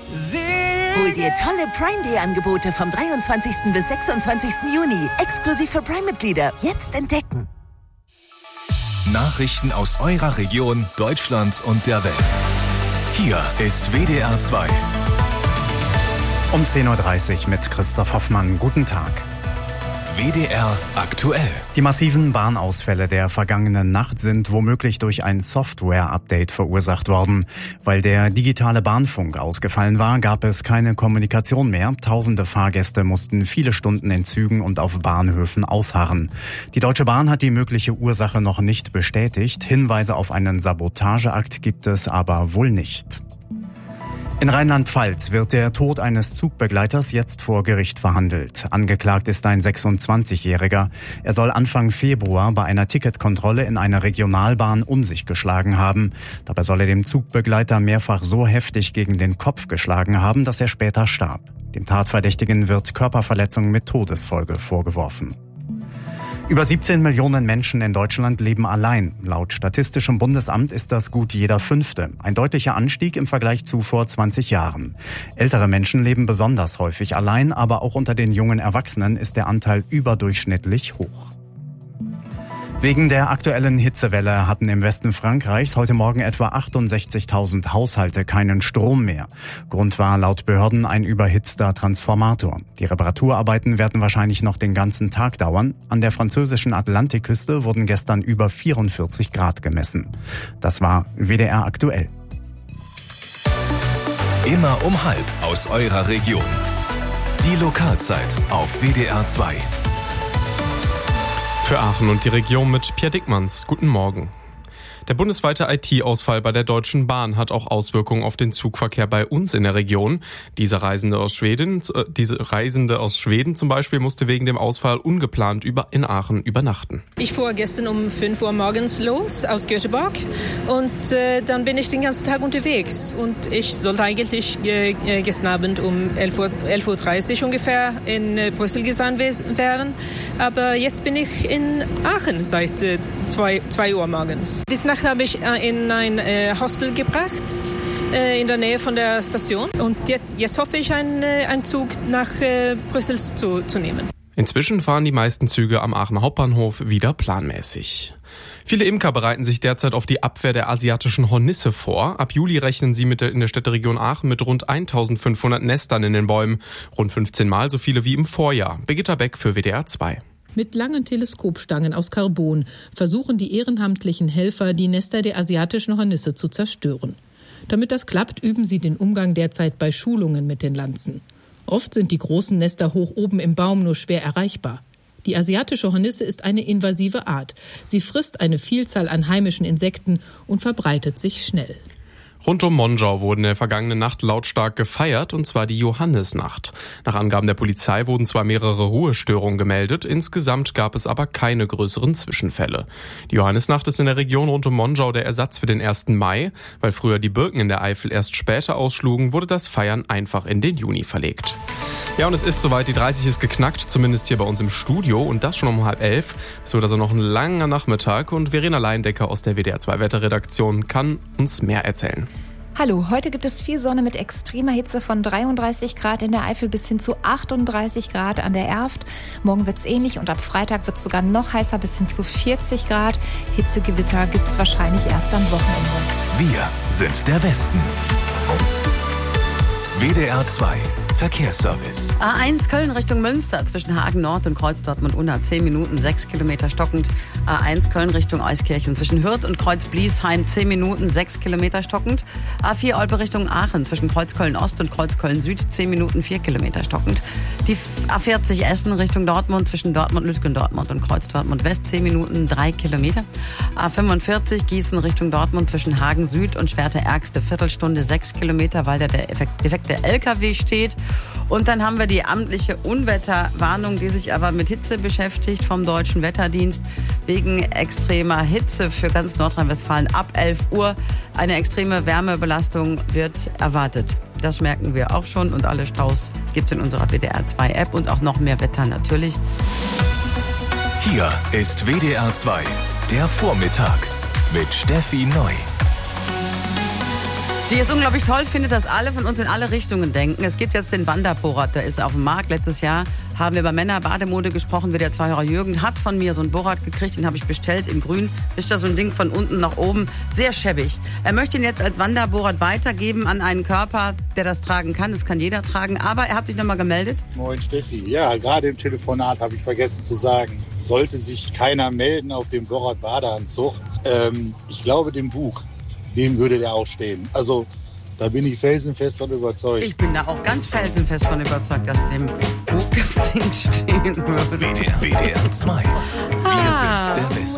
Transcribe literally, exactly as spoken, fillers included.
Hol dir tolle Prime-Day-Angebote vom dreiundzwanzigsten bis sechsundzwanzigsten Juni. Exklusiv für Prime-Mitglieder. Jetzt entdecken. Nachrichten aus eurer Region, Deutschland und der Welt. Hier ist W D R zwei. Um zehn Uhr dreißig mit Christoph Hoffmann. Guten Tag. W D R aktuell. Die massiven Bahnausfälle der vergangenen Nacht sind womöglich durch ein Software-Update verursacht worden. Weil der digitale Bahnfunk ausgefallen war, gab es keine Kommunikation mehr. Tausende Fahrgäste mussten viele Stunden in Zügen und auf Bahnhöfen ausharren. Die Deutsche Bahn hat die mögliche Ursache noch nicht bestätigt. Hinweise auf einen Sabotageakt gibt es aber wohl nicht. In Rheinland-Pfalz wird der Tod eines Zugbegleiters jetzt vor Gericht verhandelt. Angeklagt ist ein sechsundzwanzigjähriger. Er soll Anfang Februar bei einer Ticketkontrolle in einer Regionalbahn um sich geschlagen haben. Dabei soll er dem Zugbegleiter mehrfach so heftig gegen den Kopf geschlagen haben, dass er später starb. Dem Tatverdächtigen wird Körperverletzung mit Todesfolge vorgeworfen. Über siebzehn Millionen Menschen in Deutschland leben allein. Laut Statistischem Bundesamt ist das gut jeder Fünfte. Ein deutlicher Anstieg im Vergleich zu vor zwanzig Jahren. Ältere Menschen leben besonders häufig allein, aber auch unter den jungen Erwachsenen ist der Anteil überdurchschnittlich hoch. Wegen der aktuellen Hitzewelle hatten im Westen Frankreichs heute Morgen etwa achtundsechzigtausend Haushalte keinen Strom mehr. Grund war laut Behörden ein überhitzter Transformator. Die Reparaturarbeiten werden wahrscheinlich noch den ganzen Tag dauern. An der französischen Atlantikküste wurden gestern über vierundvierzig Grad gemessen. Das war W D R aktuell. Immer um halb aus eurer Region. Die Lokalzeit auf W D R zwei. Für Aachen und die Region mit Pierre Dickmanns. Guten Morgen. Der bundesweite I T-Ausfall bei der Deutschen Bahn hat auch Auswirkungen auf den Zugverkehr bei uns in der Region. Diese Reisende aus Schweden, äh, diese Reisende aus Schweden zum Beispiel musste wegen dem Ausfall ungeplant über, in Aachen übernachten. Ich fuhr gestern um fünf Uhr morgens los aus Göteborg und äh, dann bin ich den ganzen Tag unterwegs. Und ich sollte eigentlich äh, gestern Abend um elf Uhr dreißig ungefähr in äh, Brüssel gesandt werden. Aber jetzt bin ich in Aachen seit äh, zwei Uhr morgens. Diese Nacht habe ich in ein äh, Hostel gebracht, äh, in der Nähe von der Station. Und jetzt, jetzt hoffe ich, einen, äh, einen Zug nach äh, Brüssel zu, zu nehmen. Inzwischen fahren die meisten Züge am Aachener Hauptbahnhof wieder planmäßig. Viele Imker bereiten sich derzeit auf die Abwehr der asiatischen Hornisse vor. Ab Juli rechnen sie mit der, in der Städteregion Aachen mit rund eintausendfünfhundert Nestern in den Bäumen. Rund fünfzehn Mal so viele wie im Vorjahr. Birgitta Beck für W D R zwei. Mit langen Teleskopstangen aus Carbon versuchen die ehrenamtlichen Helfer, die Nester der asiatischen Hornisse zu zerstören. Damit das klappt, üben sie den Umgang derzeit bei Schulungen mit den Lanzen. Oft sind die großen Nester hoch oben im Baum nur schwer erreichbar. Die asiatische Hornisse ist eine invasive Art. Sie frisst eine Vielzahl an heimischen Insekten und verbreitet sich schnell. Rund um Monschau wurden in der vergangenen Nacht lautstark gefeiert, und zwar die Johannisnacht. Nach Angaben der Polizei wurden zwar mehrere Ruhestörungen gemeldet, insgesamt gab es aber keine größeren Zwischenfälle. Die Johannisnacht ist in der Region rund um Monschau der Ersatz für den ersten Mai. Weil früher die Birken in der Eifel erst später ausschlugen, wurde das Feiern einfach in den Juni verlegt. Ja, und es ist soweit, die dreißig ist geknackt, zumindest hier bei uns im Studio, und das schon um halb elf. Es wird also noch ein langer Nachmittag, und Verena Leindecker aus der W D R zwei Wetterredaktion kann uns mehr erzählen. Hallo, heute gibt es viel Sonne mit extremer Hitze von dreiunddreißig Grad in der Eifel bis hin zu achtunddreißig Grad an der Erft. Morgen wird's ähnlich und ab Freitag wird's sogar noch heißer bis hin zu vierzig Grad. Hitzegewitter gibt's wahrscheinlich erst am Wochenende. Wir sind der Westen. W D R zwei Verkehrsservice. A eins Köln Richtung Münster zwischen Hagen Nord und Kreuz Dortmund-Unna zehn Minuten, sechs Kilometer stockend. A eins Köln Richtung Euskirchen zwischen Hürth und Kreuz Bliesheim zehn Minuten, sechs Kilometer stockend. A vier Olpe Richtung Aachen zwischen Kreuz Köln Ost und Kreuz Köln Süd zehn Minuten, vier Kilometer stockend. Die A vierzig Essen Richtung Dortmund zwischen Dortmund Lütgen Dortmund und Kreuz Dortmund West zehn Minuten, drei Kilometer. A fünfundvierzig Gießen Richtung Dortmund zwischen Hagen Süd und Schwerte Ärgste Viertelstunde, sechs Kilometer, weil da der defekte L K W steht. Und dann haben wir die amtliche Unwetterwarnung, die sich aber mit Hitze beschäftigt vom Deutschen Wetterdienst. Wegen extremer Hitze für ganz Nordrhein-Westfalen ab elf Uhr. Eine extreme Wärmebelastung wird erwartet. Das merken wir auch schon, und alle Staus gibt es in unserer W D R zwei App und auch noch mehr Wetter natürlich. Hier ist W D R zwei, der Vormittag mit Steffi Neu. Die es unglaublich toll findet, dass alle von uns in alle Richtungen denken. Es gibt jetzt den Wanderbohrrad, der ist auf dem Markt. Letztes Jahr haben wir über Männer-Bademode gesprochen. Wie der Zweihörer Jürgen hat von mir so ein Bohrrad gekriegt, den habe ich bestellt in grün. Ist da so ein Ding von unten nach oben, sehr schäbig. Er möchte ihn jetzt als Wanderbohrrad weitergeben an einen Körper, der das tragen kann. Das kann jeder tragen, aber er hat sich nochmal gemeldet. Moin Steffi, ja, gerade im Telefonat habe ich vergessen zu sagen, sollte sich keiner melden auf dem Bohrrad-Badeanzug. Ähm, ich glaube, dem Bug, dem würde der auch stehen. Also da bin ich felsenfest von überzeugt. Ich bin da auch ganz felsenfest von überzeugt, dass dem Bug das Ding stehen würde. W D R zwei. Wir sind der Westen.